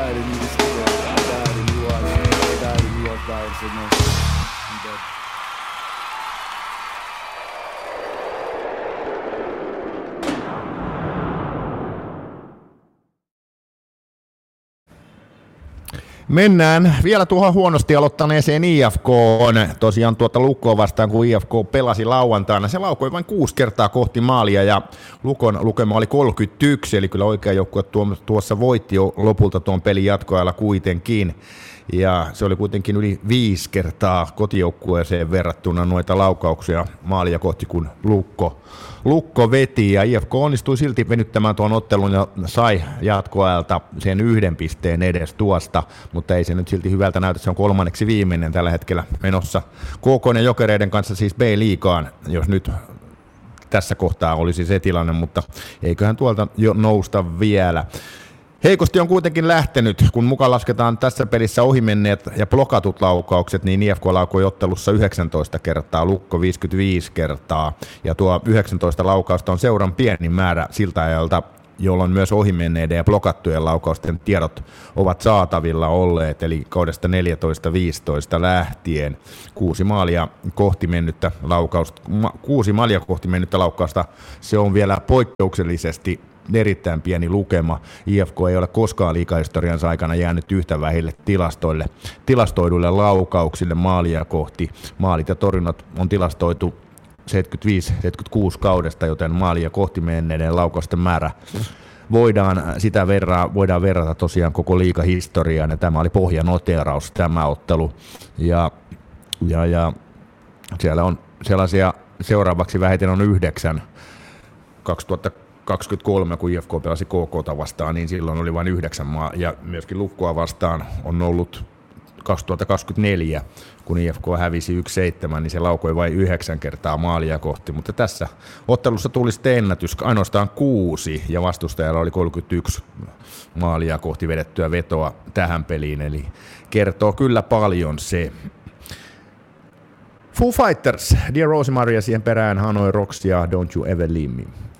died and he was scared. I died and he was dying, so no, I'm dead. Mennään vielä tuohon huonosti aloittaneeseen IFK:on. Tosiaan tuota Lukkoa vastaan, kun IFK pelasi lauantaina. Se laukoi vain 6 kertaa kohti maalia ja Lukon lukema oli 31, eli kyllä oikea joukkue tuossa voitti jo lopulta tuon pelin jatkoajalla kuitenkin. Ja se oli kuitenkin yli 5 kertaa kotijoukkueeseen verrattuna noita laukauksia maalia kohti, kun Lukko veti, ja IFK onnistui silti venyttämään tuon ottelun ja sai jatkoajalta sen 1 pisteen edes tuosta, mutta ei se nyt silti hyvältä näytä, se on 3. viimeinen tällä hetkellä menossa KK ja Jokereiden kanssa siis B-liigaan, jos nyt tässä kohtaa olisi se tilanne, mutta eiköhän tuolta jo nousta vielä. Heikosti on kuitenkin lähtenyt, kun mukaan lasketaan tässä pelissä ohimenneet ja blokatut laukaukset, niin IFK laukoi ottelussa 19 kertaa, Lukko 55 kertaa, ja tuo 19 laukausta on seuran pieni määrä siltä ajalta, jolloin myös ohimenneiden ja blokattujen laukausten tiedot ovat saatavilla olleet, eli kaudesta 14-15 lähtien 6 maalia kohti mennyttä laukausta, se on vielä poikkeuksellisesti erittäin pieni lukema. IFK ei ole koskaan liigahistoriansa aikana jäänyt yhtä vähille tilastoiduille laukauksille maalia kohti. Maalit ja torjunnat on tilastoitu 75-76 kaudesta, joten maalia kohti menneiden laukausten määrä voidaan verrata tosiaan koko liigahistoriaan, ja tämä oli pohjanoteeraus tämä ottelu. Ja siellä on sellaisia, seuraavaksi vähiten on 9 2023, kun IFK pelasi KK:ta vastaan, niin silloin oli vain 9 ja myöskin Lukkoa vastaan on ollut 2024, kun IFK hävisi 1-7, niin se laukoi vain 9 kertaa maalia kohti, mutta tässä ottelussa tuli sitten ennätys, ainoastaan 6, ja vastustajalla oli 31 maalia kohti vedettyä vetoa tähän peliin, eli kertoo kyllä paljon se. Foo Fighters, Dear Rosemary ja siihen perään Hanoi Rocks ja Don't You Ever Leave Me.